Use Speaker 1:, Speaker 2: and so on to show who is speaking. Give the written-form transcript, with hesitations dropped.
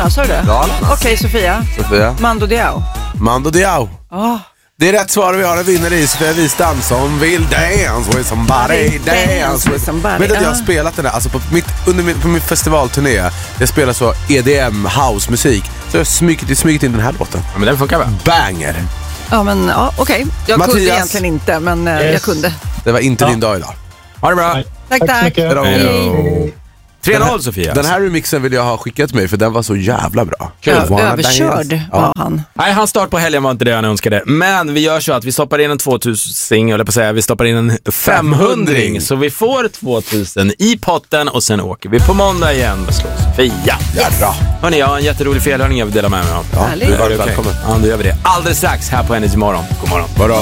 Speaker 1: Dalarna, sa du det?
Speaker 2: Dalarna.
Speaker 1: Okej, Sofia. Mando Diao.
Speaker 2: Mando Diao. Det är rätt svar, vi har en vinnare i Sofia Wistam som vill dance with somebody, dance with somebody. Vet att jag har spelat den där, alltså på min festivalturné. Jag spelar så EDM, house-musik. Så jag har smygit in den här låten.
Speaker 3: Ja, men den funkar väl?
Speaker 2: Banger.
Speaker 1: Ja, men okej. Jag
Speaker 2: Mattias.
Speaker 1: kunde egentligen inte, men jag kunde.
Speaker 2: Det var inte din dag idag.
Speaker 3: Ha det bra.
Speaker 1: Tack.
Speaker 3: 3-0 Sofia.
Speaker 2: Den här remixen vill jag ha skickat mig för den var så jävla bra.
Speaker 1: Överkörd var han.
Speaker 3: Nej, hans start på helgen var inte det han önskade. Men vi gör så att vi stoppar in en 2000, eller på att säga, vi stoppar in en 500. Så vi får 2000 i potten och sen åker vi på måndag igen och slår Sofia.
Speaker 2: Jävla.
Speaker 3: Hörrni, jag har en jätterolig felhörning jag vill dela med mig av.
Speaker 1: Härligt.
Speaker 3: Välkommen. Ja, då gör vi det. Alldeles strax här på Energy Morgon. God morgon.